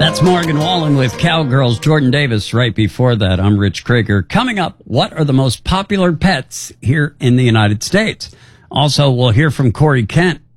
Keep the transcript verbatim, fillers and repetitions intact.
That's Morgan Wallen with Cowgirls. Jordan Davis right before that. I'm Rich Krieger. Coming up, what are the most popular pets here in the United States? Also, we'll hear from Corey Kent